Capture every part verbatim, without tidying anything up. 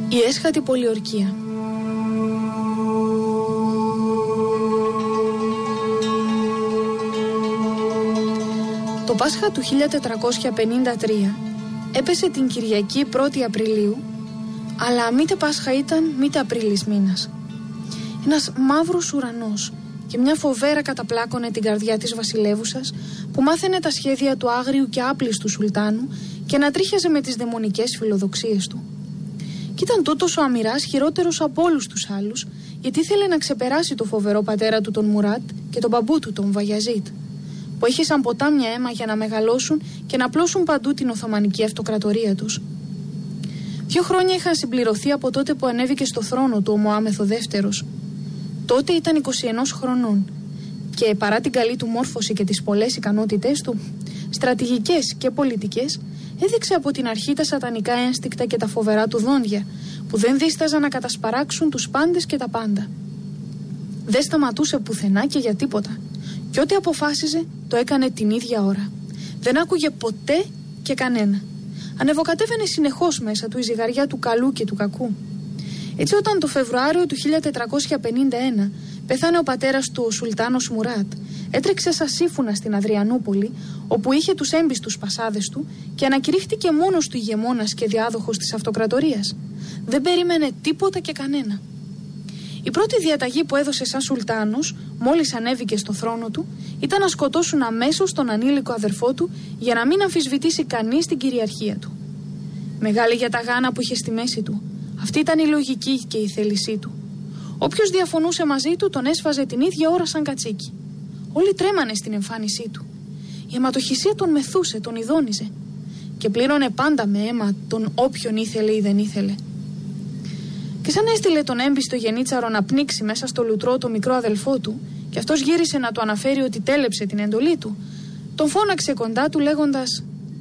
Η έσχατη πολιορκία. Το Πάσχα του χίλια τετρακόσια πενήντα τρία έπεσε την Κυριακή πρώτη Απριλίου, αλλά μήτε Πάσχα ήταν μήτε Απρίλης μήνας. Ένας μαύρος ουρανός και μια φοβέρα καταπλάκωνε την καρδιά της βασιλεύουσας, που μάθαινε τα σχέδια του άγριου και άπλιστου Σουλτάνου και να τρίχιαζε με τις δαιμονικές φιλοδοξίες του. Κι ήταν τούτος ο Αμιράς χειρότερος από όλους τους άλλους, γιατί ήθελε να ξεπεράσει το φοβερό πατέρα του τον Μουράτ και τον μπαμπού του τον Βαγιαζίτ, που είχε σαν ποτάμια αίμα για να μεγαλώσουν και να πλώσουν παντού την Οθωμανική αυτοκρατορία τους. Δύο χρόνια είχαν συμπληρωθεί από τότε που ανέβηκε στο θρόνο του ο Μωάμεθ ο δεύτερος. Τότε ήταν είκοσι ένα χρονών και παρά την καλή του μόρφωση και τις πολλές ικανότητές του, στρατηγικές και πολιτικές, έδειξε από την αρχή τα σατανικά ένστικτα και τα φοβερά του δόντια, που δεν δίσταζαν να κατασπαράξουν τους πάντες και τα πάντα. Δεν σταματούσε πουθενά και για τίποτα, και ό,τι αποφάσιζε το έκανε την ίδια ώρα. Δεν άκουγε ποτέ και κανένα. Ανεβοκατέβαινε συνεχώς μέσα του η ζυγαριά του καλού και του κακού. Έτσι, όταν το Φεβρουάριο του χίλια τετρακόσια πενήντα ένα πέθανε ο πατέρας του, ο Σουλτάνος Μουράτ, έτρεξε σαν σύμφωνα στην Αδριανούπολη, όπου είχε τους έμπιστους πασάδες του, και ανακηρύχθηκε μόνος του ηγεμόνας και διάδοχος της αυτοκρατορίας. Δεν περίμενε τίποτα και κανένα. Η πρώτη διαταγή που έδωσε σαν Σουλτάνος, μόλις ανέβηκε στο θρόνο του, ήταν να σκοτώσουν αμέσως τον ανήλικο αδερφό του, για να μην αμφισβητήσει κανείς την κυριαρχία του. Μεγάλη για τα γάνα που είχε στη μέση του. Αυτή ήταν η λογική και η θέλησή του. Όποιος διαφωνούσε μαζί του τον έσφαζε την ίδια ώρα σαν κατσίκι. Όλοι τρέμανε στην εμφάνισή του. Η αιματοχυσία τον μεθούσε, τον ειδώνιζε. Και πλήρωνε πάντα με αίμα τον όποιον ήθελε ή δεν ήθελε. Και σαν έστειλε τον έμπιστο γενίτσαρο να πνίξει μέσα στο λουτρό το μικρό αδελφό του, και αυτός γύρισε να του αναφέρει ότι τέλεψε την εντολή του, τον φώναξε κοντά του λέγοντας: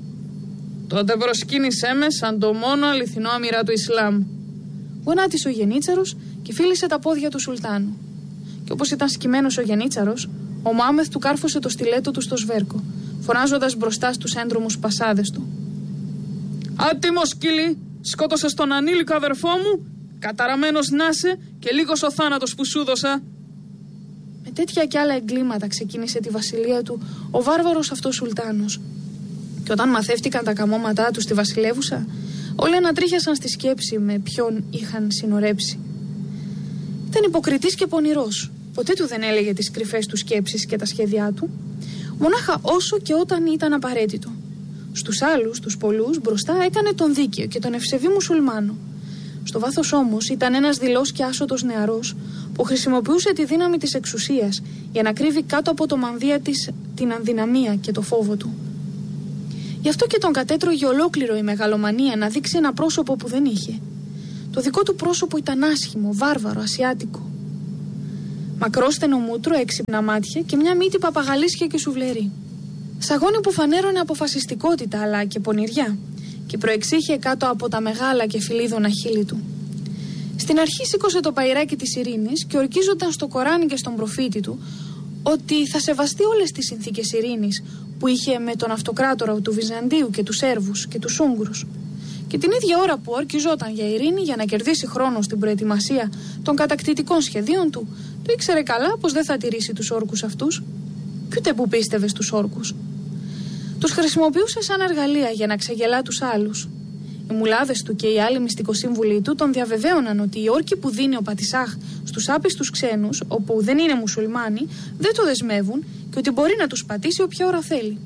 «Τότε προσκύνησέ με σαν το μόνο αληθινό αμυρά του Ισλάμ». Γονάτισε ο γενίτσαρος και φίλησε τα πόδια του Σουλτάνου. Και όπως ήταν σκυμμένος ο γενίτσαρος, ο Μωάμεθ του κάρφωσε το στιλέτο του στο σβέρκο, φωνάζοντας μπροστά στους έντρομους πασάδες του: «Άτιμο σκύλι, σκότωσες τον ανήλικο αδερφό μου, καταραμένος να είσαι και λίγος ο θάνατος που σου δώσα». Με τέτοια κι άλλα εγκλήματα ξεκίνησε τη βασιλεία του ο βάρβαρος αυτός Σουλτάνος. Και όταν μαθεύτηκαν τα καμώματά του στη βασιλεύουσα, όλοι ανατρίχιασαν στη σκέψη με ποιον είχαν συνορέψει. Ήταν υποκριτής και πονηρός. Ποτέ του δεν έλεγε τις κρυφές του σκέψεις και τα σχέδιά του, μονάχα όσο και όταν ήταν απαραίτητο. Στους άλλους, τους πολλούς, μπροστά έκανε τον δίκαιο και τον ευσεβή μουσουλμάνο. Στο βάθος όμως ήταν ένας δειλός και άσωτος νεαρός, που χρησιμοποιούσε τη δύναμη της εξουσίας για να κρύβει κάτω από το μανδύα της την αδυναμία και το φόβο του. Γι' αυτό και τον κατέτρωγε ολόκληρο η μεγαλομανία να δείξει ένα πρόσωπο που δεν είχε. Το δικό του πρόσωπο ήταν άσχημο, βάρβαρο, ασιάτικο. Μακρόστενο μούτρο, έξυπνα μάτια και μια μύτη παπαγαλίσια και σουβλερή. Σαγόνι που φανέρωνε αποφασιστικότητα αλλά και πονηριά, και προεξήχε κάτω από τα μεγάλα και φιλίδωνα χείλη του. Στην αρχή σήκωσε το παϊράκι της ειρήνης και ορκίζονταν στο Κοράνι και στον προφήτη του ότι θα σεβαστεί όλες τις συνθήκες ειρήνης που είχε με τον αυτοκράτορα του Βυζαντίου και τους Σέρβους και τους Ούγγρους. Και την ίδια ώρα που ορκιζόταν για ειρήνη, για να κερδίσει χρόνο στην προετοιμασία των κατακτητικών σχεδίων του, το ήξερε καλά πως δεν θα τηρήσει τους όρκους αυτούς, κι ούτε που πίστευε στους όρκους. Τους χρησιμοποιούσε σαν εργαλεία για να ξεγελά τους άλλους. Οι μουλάδες του και οι άλλοι μυστικοσύμβουλοι του τον διαβεβαίωναν ότι οι όρκοι που δίνει ο Πατισάχ στους άπιστους ξένους, όπου δεν είναι μουσουλμάνοι, δεν το δεσμεύουν και ότι μπορεί να τους πατήσει όποια ώρα θέλει.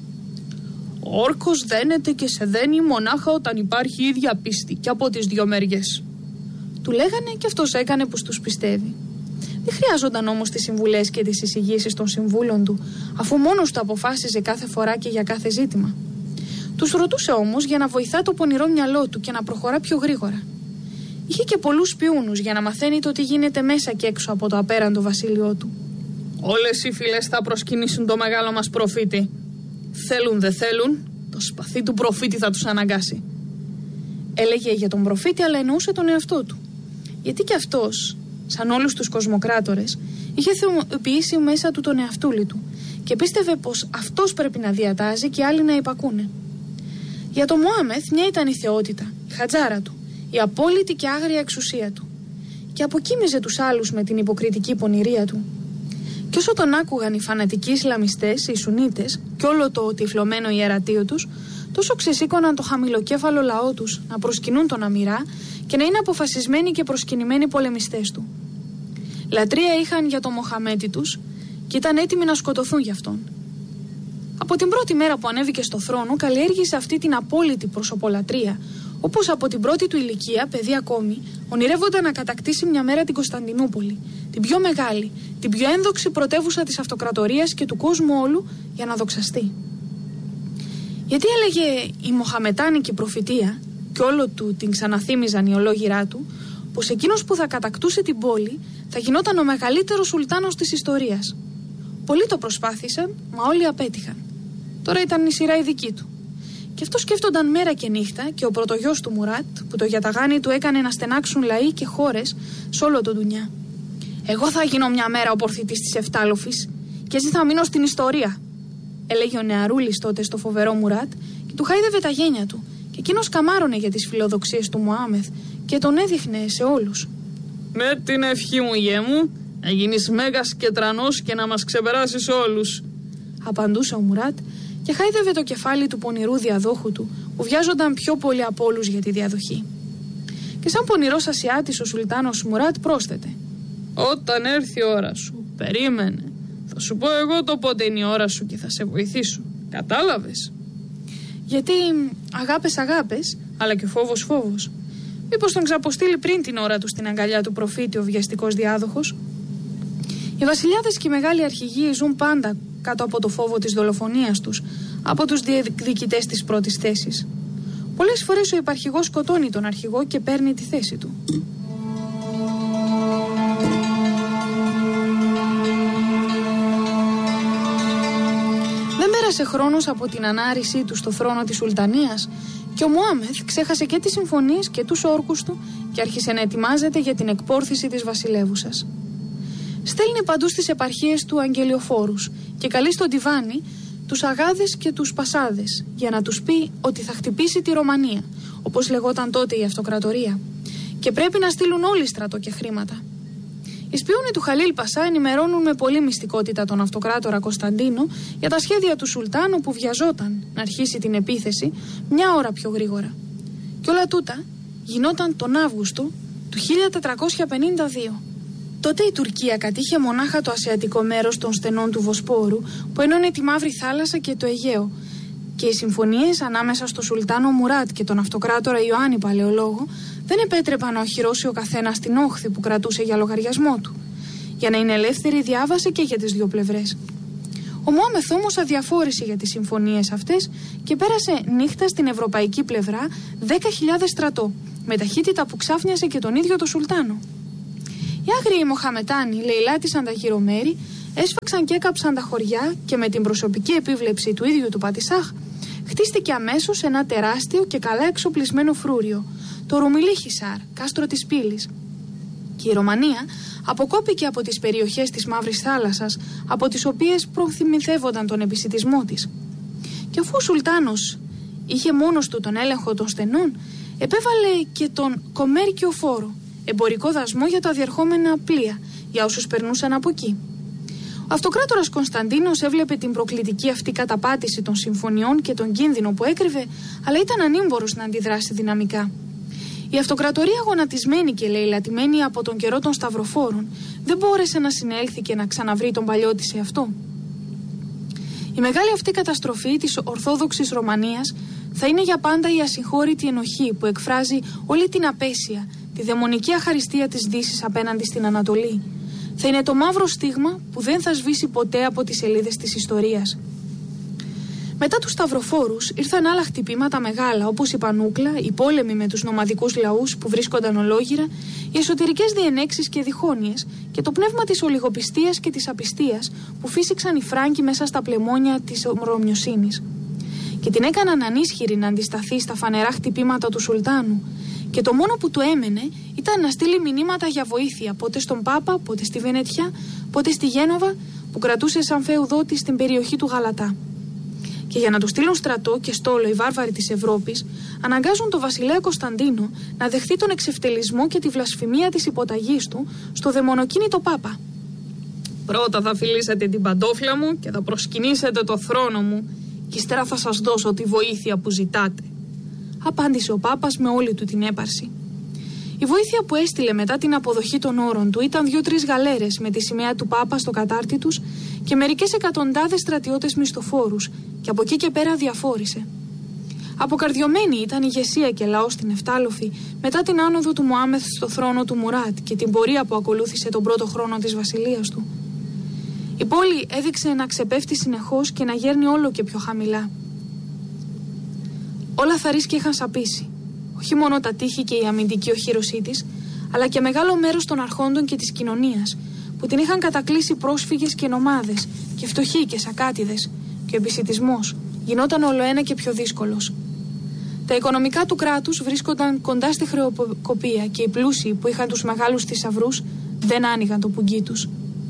«Ο όρκος δένεται και σε δένει μονάχα όταν υπάρχει ίδια πίστη και από τις δυο μεριές», του λέγανε, και αυτός έκανε πως τους πιστεύει. Δεν χρειάζονταν όμως τις συμβουλές και τις εισηγήσεις των συμβούλων του, αφού μόνος του αποφάσιζε κάθε φορά και για κάθε ζήτημα. Τους ρωτούσε όμως για να βοηθά το πονηρό μυαλό του και να προχωρά πιο γρήγορα. Είχε και πολλούς πιούνους για να μαθαίνει το τι γίνεται μέσα και έξω από το απέραντο βασίλειό του. «Όλες οι φυλές θα προσκυνήσουν το μεγάλο μας προφήτη. Θέλουν δεν θέλουν, το σπαθί του προφήτη θα τους αναγκάσει». Έλεγε για τον προφήτη, αλλά εννοούσε τον εαυτό του. Γιατί και αυτός, σαν όλους τους κοσμοκράτορες, είχε θεοποιήσει μέσα του τον εαυτούλη του και πίστευε πως αυτός πρέπει να διατάζει και άλλοι να υπακούνε. Για τον Μωάμεθ μια ήταν η θεότητα, η χατζάρα του, η απόλυτη και άγρια εξουσία του, και αποκοίμιζε τους άλλους με την υποκριτική πονηρία του. Και όσο τον άκουγαν οι φανατικοί Ισλαμιστές, οι Σουνίτες και όλο το τυφλωμένο ιερατείο τους, τόσο ξεσήκωναν το χαμηλοκέφαλο λαό τους να προσκυνούν τον Αμιρά και να είναι αποφασισμένοι και προσκυνημένοι πολεμιστές του. Λατρεία είχαν για τον Μοχαμέτη τους και ήταν έτοιμοι να σκοτωθούν γι' αυτόν. Από την πρώτη μέρα που ανέβηκε στο θρόνο, καλλιέργησε αυτή την απόλυτη προσωπολατρεία, όπως από την πρώτη του ηλικία, παιδί ακόμη, ονειρεύονταν να κατακτήσει μια μέρα την Κωνσταντινούπολη, την πιο μεγάλη, την πιο ένδοξη πρωτεύουσα της αυτοκρατορίας και του κόσμου όλου, για να δοξαστεί. Γιατί έλεγε η μοχαμετάνικη προφητεία, και όλο του την ξαναθύμιζαν οι ολόγυρά του, πως εκείνος που θα κατακτούσε την πόλη θα γινόταν ο μεγαλύτερος σουλτάνος της ιστορίας. Πολλοί το προσπάθησαν, μα όλοι απέτυχαν. Τώρα ήταν η σειρά η δική του. Και αυτό σκέφτονταν μέρα και νύχτα, και ο πρωτογιός του Μουράτ, που το γιαταγάνι του έκανε να στενάξουν λαοί και χώρες σε όλο τον ντουνιά. «Εγώ θα γίνω μια μέρα ο πορθητής της Εφτάλοφης, και εσύ θα μείνω στην ιστορία», έλεγε ο νεαρούλης τότε στο φοβερό Μουράτ, και του χάιδευε τα γένια του, και εκείνος καμάρωνε για τις φιλοδοξίες του Μωάμεθ και τον έδειχνε σε όλους. «Με την ευχή μου, γέ μου, να γίνεις μέγας και τρανός και να μας ξεπεράσεις όλους», απαντούσε ο Μουράτ, και χάιδευε το κεφάλι του πονηρού διαδόχου του, που βιάζονταν πιο πολύ από όλους για τη διαδοχή. Και σαν πονηρός Ασιάτης ο Σουλτάνος Μουράτ πρόσθετε: «Όταν έρθει η ώρα σου, περίμενε. Θα σου πω εγώ το πότε είναι η ώρα σου και θα σε βοηθήσω. Κατάλαβες?» Γιατί αγάπες αγάπες, αλλά και φόβος φόβος. Μήπως τον ξαποστείλει πριν την ώρα του στην αγκαλιά του προφήτη ο βιαστικός διάδοχος? Οι βασιλιάδες και οι μεγάλοι αρχηγοί ζουν πάντα κάτω από το φόβο της δολοφονίας τους από τους διεκδικητές της πρώτης θέσης. Πολλές φορές ο υπαρχηγός σκοτώνει τον αρχηγό και παίρνει τη θέση του. Δεν πέρασε χρόνος από την ανάρρησή του στο θρόνο της Σουλτανίας και ο Μωάμεθ ξέχασε και τις συμφωνίες και τους όρκους του και άρχισε να ετοιμάζεται για την εκπόρθηση της βασιλεύουσας. Στέλνει παντού στις επαρχίες του αγγελιοφόρους και καλεί στον τιβάνι τους αγάδες και τους πασάδες για να τους πει ότι θα χτυπήσει τη Ρωμανία, όπως λεγόταν τότε η αυτοκρατορία, και πρέπει να στείλουν όλοι στρατό και χρήματα. Οι σπιούνοι του Χαλίλ Πασά ενημερώνουν με πολλή μυστικότητα τον αυτοκράτορα Κωνσταντίνο για τα σχέδια του Σουλτάνου που βιαζόταν να αρχίσει την επίθεση μια ώρα πιο γρήγορα. Και όλα τούτα γινόταν τον Αύγουστο του χίλια τετρακόσια πενήντα δύο. Τότε η Τουρκία κατήχε μονάχα το ασιατικό μέρος των στενών του Βοσπόρου που ενώνει τη Μαύρη Θάλασσα και το Αιγαίο, και οι συμφωνίες ανάμεσα στο Σουλτάνο Μουράτ και τον αυτοκράτορα Ιωάννη Παλαιολόγο δεν επέτρεπαν να οχυρώσει ο καθένας την όχθη που κρατούσε για λογαριασμό του. Για να είναι ελεύθερη, διάβασε και για τις δύο πλευρές. Ο Μωάμεθ όμως αδιαφόρησε για τις συμφωνίες αυτές και πέρασε νύχτα στην ευρωπαϊκή πλευρά δέκα χιλιάδες στρατό, με ταχύτητα που ξάφνιασε και τον ίδιο τον Σουλτάνο. Οι άγριοι Μοχαμετάνοι, λαιλάτισαν τα γυρομέρη, έσφαξαν και έκαψαν τα χωριά και με την προσωπική επίβλεψη του ίδιου του Πατισάχ χτίστηκε αμέσως ένα τεράστιο και καλά εξοπλισμένο φρούριο, το Ρουμιλίχισαρ, κάστρο της πύλης. Και η Ρωμανία αποκόπηκε από τις περιοχές της Μαύρης Θάλασσας, από τις οποίες προθυμηθεύονταν τον επισιτισμό της. Και αφού ο Σουλτάνος είχε μόνος του τον έλεγχο των στενών, επέβαλε και τον κομέρκιο φόρο, εμπορικό δασμό για τα διερχόμενα πλοία, για όσους περνούσαν από εκεί. Ο αυτοκράτορας Κωνσταντίνος έβλεπε την προκλητική αυτή καταπάτηση των συμφωνιών και τον κίνδυνο που έκρυβε, αλλά ήταν ανήμπορος να αντιδράσει δυναμικά. Η αυτοκρατορία, γονατισμένη και λαιλατημένη από τον καιρό των σταυροφόρων, δεν μπόρεσε να συνέλθει και να ξαναβρει τον παλιό της εαυτό. Η μεγάλη αυτή καταστροφή της Ορθόδοξης Ρωμανίας θα είναι για πάντα η ασυγχώρητη ενοχή που εκφράζει όλη την απέσια, τη δαιμονική αχαριστία της Δύσης απέναντι στην Ανατολή. Θα είναι το μαύρο στίγμα που δεν θα σβήσει ποτέ από τις σελίδες της ιστορίας. Μετά τους σταυροφόρους ήρθαν άλλα χτυπήματα μεγάλα, όπως η Πανούκλα, οι πόλεμοι με τους νομαδικούς λαούς που βρίσκονταν ολόγυρα, οι εσωτερικές διενέξεις και διχόνοιες και το πνεύμα της ολιγοπιστίας και της απιστίας που φύσηξαν οι Φράγκοι μέσα στα πλεμόνια της ομρομιοσύνης. Και την έκαναν ανίσχυρη να αντισταθεί στα φανερά χτυπήματα του Σουλτάνου. Και το μόνο που του έμενε ήταν να στείλει μηνύματα για βοήθεια, πότε στον Πάπα, πότε στη Βενετιά, πότε στη Γένοβα, που κρατούσε σαν φεουδότη στην περιοχή του Γαλατά. Και για να του στείλουν στρατό και στόλο οι βάρβαροι της Ευρώπης, αναγκάζουν τον βασιλέα Κωνσταντίνο να δεχθεί τον εξευτελισμό και τη βλασφημία της υποταγής του στο δαιμονοκίνητο Πάπα. Πρώτα θα φιλήσετε την παντόφλα μου και θα προσκυνήσετε το θρόνο μου, και ύστερα θα σας δώσω τη βοήθεια που ζητάτε, απάντησε ο Πάπας με όλη του την έπαρση. Η βοήθεια που έστειλε μετά την αποδοχή των όρων του ήταν δύο-τρεις γαλέρες με τη σημαία του Πάπα στο κατάρτι τους και μερικές εκατοντάδες στρατιώτες μισθοφόρους, και από εκεί και πέρα διαφόρησε. Αποκαρδιωμένη ήταν η ηγεσία και λαός στην Εφτάλοφη μετά την άνοδο του Μωάμεθ στο θρόνο του Μουράτ και την πορεία που ακολούθησε τον πρώτο χρόνο της βασιλείας του. Η πόλη έδειξε να ξεπέφτει συνεχώς και να γέρνει όλο και πιο χαμηλά. Όλα θα ρίσκε είχαν σαπίσει. Όχι μόνο τα τείχη και η αμυντική οχύρωσή της, αλλά και μεγάλο μέρος των αρχόντων και της κοινωνίας, που την είχαν κατακλείσει πρόσφυγες και νομάδες, και φτωχοί και σακάτιδες, και ο επισιτισμός γινόταν ολοένα και πιο δύσκολος. Τα οικονομικά του κράτους βρίσκονταν κοντά στη χρεοκοπία και οι πλούσιοι που είχαν τους μεγάλους θησαυρούς δεν άνοιγαν το πουγγί τους.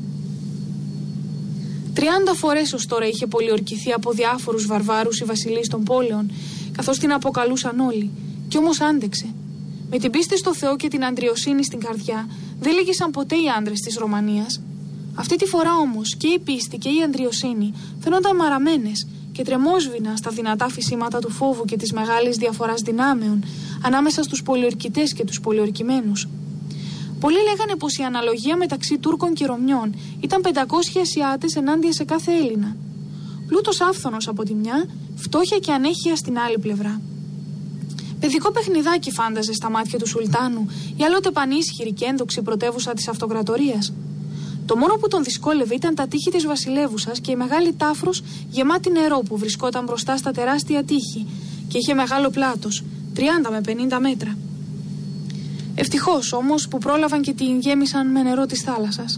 Τριάντα φορές ως τώρα είχε πολιορκηθεί από διάφορους βαρβάρους οι βασιλείς των πόλεων, καθώς την αποκαλούσαν όλοι, κι όμως άντεξε. Με την πίστη στο Θεό και την αντριοσύνη στην καρδιά δεν λύγησαν ποτέ οι άντρες της Ρωμανίας. Αυτή τη φορά όμως και η πίστη και η αντριοσύνη φαινόταν μαραμένες και τρεμόσβηναν στα δυνατά φυσίματα του φόβου και της μεγάλης διαφοράς δυνάμεων ανάμεσα στους πολιορκητές και τους πολιορκημένους. Πολλοί λέγανε πως η αναλογία μεταξύ Τούρκων και Ρωμιών ήταν πεντακόσιοι Ασιάτες ενάντια σε κάθε Έλληνα. Πλούτος άφθονος από τη μια, φτώχεια και ανέχεια στην άλλη πλευρά. Παιδικό παιχνιδάκι φάνταζε στα μάτια του Σουλτάνου η άλλοτε πανίσχυρη και ένδοξη πρωτεύουσα της αυτοκρατορίας. Το μόνο που τον δυσκόλευε ήταν τα τείχη της βασιλεύουσας και η μεγάλη τάφρος γεμάτη νερό που βρισκόταν μπροστά στα τεράστια τείχη και είχε μεγάλο πλάτος, τριάντα με πενήντα μέτρα. Ευτυχώς όμως που πρόλαβαν και την γέμισαν με νερό της θάλασσας.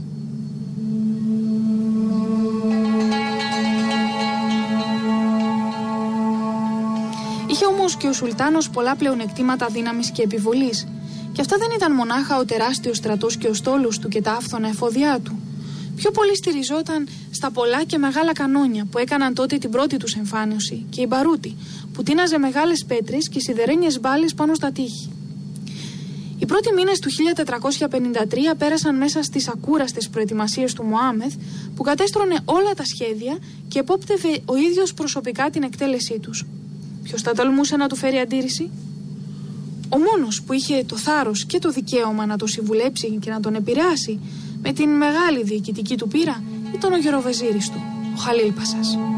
Είχε όμως και ο Σουλτάνος πολλά πλεονεκτήματα δύναμης και επιβολής, και αυτά δεν ήταν μονάχα ο τεράστιος στρατός και ο στόλος του και τα άφθονα εφόδια του. Πιο πολύ στηριζόταν στα πολλά και μεγάλα κανόνια που έκαναν τότε την πρώτη τους εμφάνιση και η μπαρούτη που τίναζε μεγάλες πέτρες και σιδερένιες μπάλες πάνω στα τείχη. Οι πρώτοι μήνες του χίλια τετρακόσια πενήντα τρία πέρασαν μέσα στις ακούραστες προετοιμασίες του Μωάμεθ, που κατέστρωνε όλα τα σχέδια και επόπτευε ο ίδιος προσωπικά την εκτέλεσή τους. Ποιος θα τολμούσε να του φέρει αντίρρηση? Ο μόνος που είχε το θάρρος και το δικαίωμα να το συμβουλέψει και να τον επηρεάσει με την μεγάλη διοικητική του πείρα ήταν ο γεροβεζίρης του, ο Χαλίλ Πασάς.